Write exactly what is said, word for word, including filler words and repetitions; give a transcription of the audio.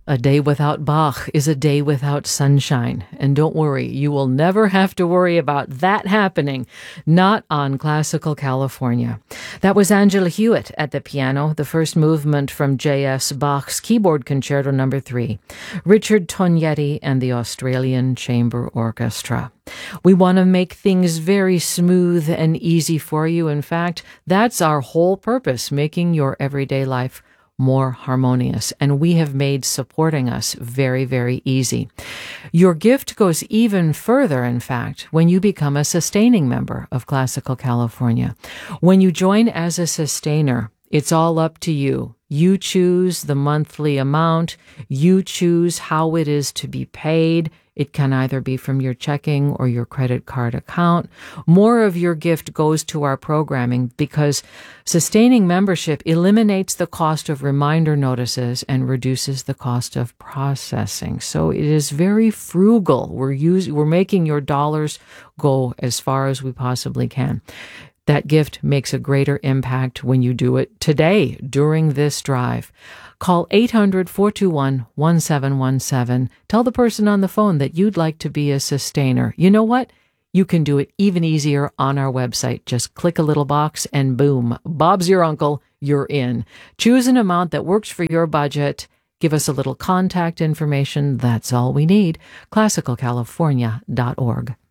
A day without Bach is a day without sunshine. And don't worry, you will never have to worry about that happening. Not on Classical California. That was Angela Hewitt at the piano, the first movement from J S Bach's Keyboard Concerto number three. Richard Tognetti and the Australian Chamber Orchestra. We want to make things very smooth and easy for you. In fact, that's our whole purpose, making your everyday life more harmonious, and we have made supporting us very, very easy. Your gift goes even further, in fact, when you become a sustaining member of Classical California. When you join as a sustainer, it's all up to you. You choose the monthly amount. You choose how it is to be paid. It can either be from your checking or your credit card account. More of your gift goes to our programming because sustaining membership eliminates the cost of reminder notices and reduces the cost of processing. So it is very frugal. We're using, we're making your dollars go as far as we possibly can. That gift makes a greater impact when you do it today during this drive. Call eight hundred, four two one, one seven one seven. Tell the person on the phone that you'd like to be a sustainer. You know what? You can do it even easier on our website. Just click a little box and boom, Bob's your uncle, you're in. Choose an amount that works for your budget. Give us a little contact information. That's all we need. classical california dot org.